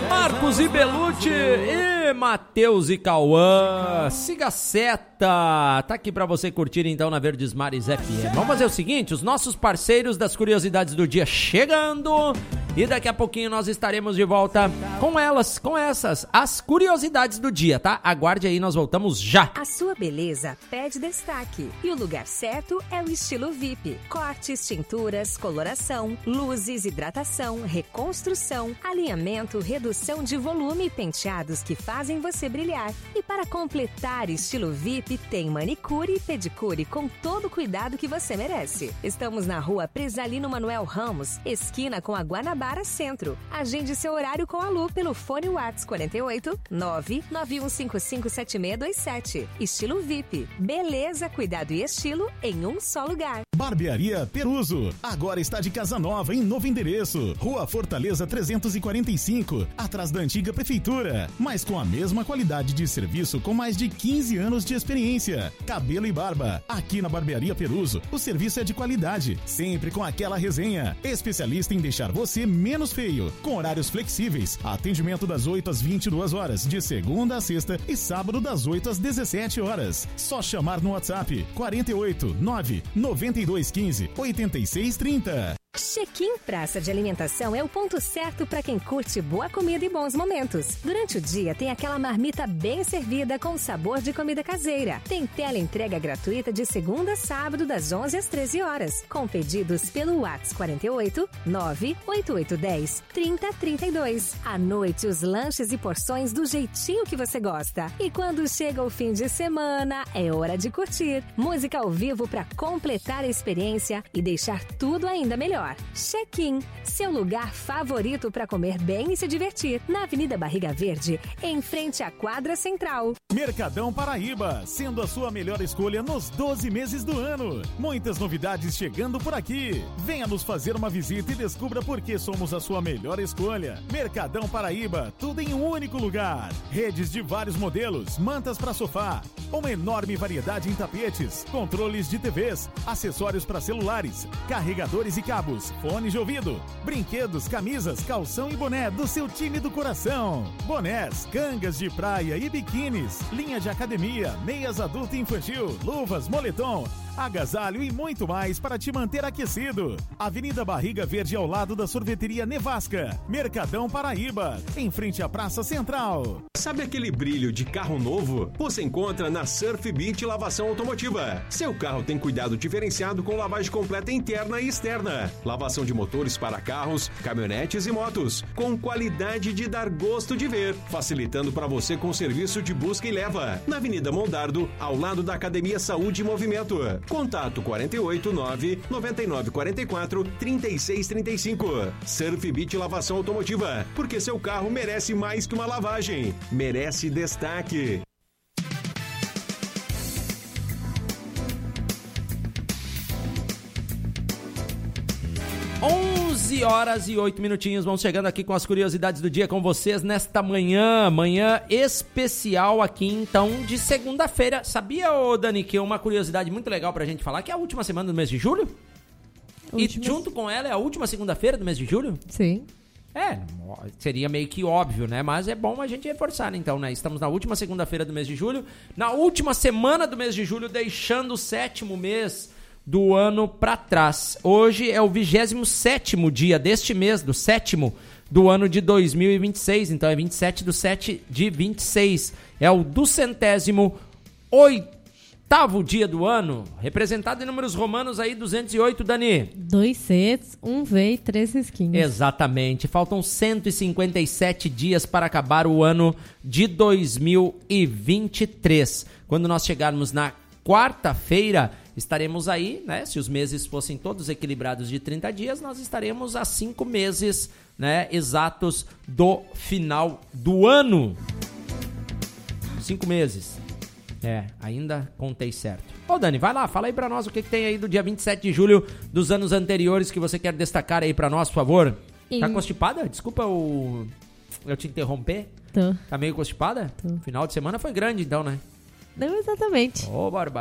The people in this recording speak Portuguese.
Marcos e Belucci e Matheus e Cauã. Siga a seta. Tá aqui pra você curtir então na Verdes Mares FM. Vamos fazer o seguinte, os nossos parceiros das curiosidades do dia chegando. E daqui a pouquinho nós estaremos de volta com elas, com essas, as curiosidades do dia, tá? Aguarde aí, nós voltamos já. A sua beleza pede destaque e o lugar certo é o Estilo VIP. Cortes, tinturas, coloração, luzes, hidratação, reconstrução, alinhamento, redução de volume e penteados que fazem você brilhar. E para completar Estilo VIP, tem manicure e pedicure com todo o cuidado que você merece. Estamos na rua Presalino Manuel Ramos, esquina com a Guanabara Centro. Agende seu horário com a Lu pelo fone WhatsApp 48 991557627. Estilo VIP. Beleza, cuidado e estilo em um só lugar. Barbearia Peruso. Agora está de casa nova em novo endereço. Rua Fortaleza 345, atrás da antiga prefeitura. Mas com a mesma qualidade de serviço com mais de 15 anos de experiência. Cabelo e barba. Aqui na Barbearia Peruso, o serviço é de qualidade. Sempre com aquela resenha. Especialista em deixar você menos feio, com horários flexíveis, atendimento das 8 às 22 horas, de segunda a sexta e sábado das 8 às 17 horas. Só chamar no WhatsApp 48 9 9215 8630. Check-in Praça de Alimentação é o ponto certo para quem curte boa comida e bons momentos. Durante o dia tem aquela marmita bem servida com sabor de comida caseira. Tem tela entrega gratuita de segunda a sábado das 11 às 13 horas, com pedidos pelo WhatsApp 48 98810 3032. À noite os lanches e porções do jeitinho que você gosta. E quando chega o fim de semana, é hora de curtir. Música ao vivo para completar a experiência e deixar tudo ainda melhor. Check-in, seu lugar favorito para comer bem e se divertir. Na Avenida Barriga Verde, em frente à quadra central. Mercadão Paraíba, sendo a sua melhor escolha nos 12 meses do ano. Muitas novidades chegando por aqui. Venha nos fazer uma visita e descubra por que somos a sua melhor escolha. Mercadão Paraíba, tudo em um único lugar. Redes de vários modelos, mantas para sofá, uma enorme variedade em tapetes, controles de TVs, acessórios para celulares, carregadores e cabos, fones de ouvido, brinquedos, camisas, calção e boné do seu time do coração. Bonés, cangas de praia e biquínis, linha de academia, meias adulto e infantil, luvas, moletom, agasalho e muito mais para te manter aquecido. Avenida Barriga Verde ao lado da sorveteria Nevasca. Mercadão Paraíba, em frente à Praça Central. Sabe aquele brilho de carro novo? Você encontra na Surf Beach Lavação Automotiva. Seu carro tem cuidado diferenciado com lavagem completa interna e externa. Lavação de motores para carros, caminhonetes e motos, com qualidade de dar gosto de ver, facilitando para você com serviço de busca e leva. Na Avenida Mondardo, ao lado da Academia Saúde e Movimento. Contato 489 9944 3635. Surf Beach Lavação Automotiva, porque seu carro merece mais que uma lavagem, merece destaque. 11 horas e 8 minutinhos, vamos chegando aqui com as curiosidades do dia com vocês nesta manhã especial aqui então de segunda-feira. Sabia, ô Dani, que uma curiosidade muito legal pra gente falar, que é a última semana do mês de julho? E junto com ela é a última segunda-feira do mês de julho? Sim. Seria meio que óbvio, né? Mas é bom a gente reforçar, então, né? Estamos na última segunda-feira do mês de julho, na última semana do mês de julho, deixando o 7º mês do ano pra trás. Hoje é o 27º dia deste mês, do 7º do ano de 2026, então é 27/7/26. É o 208º dia do ano, representado em números romanos aí, 208, Dani. 2 sets, 1 V e 3 risquinhos. Exatamente, faltam 157 dias para acabar o ano de 2023. Quando nós chegarmos na quarta-feira, estaremos aí, né? Se os meses fossem todos equilibrados de 30 dias, nós estaremos a 5 meses, né, exatos do final do ano. 5 meses. Ainda contei certo. Ô Dani, vai lá, fala aí pra nós o que tem aí do dia 27 de julho dos anos anteriores que você quer destacar aí pra nós, por favor. Tá constipada? Desculpa eu te interromper. Tô. Tá meio constipada? Tô. Final de semana foi grande então, né? Não exatamente. Ô, barba.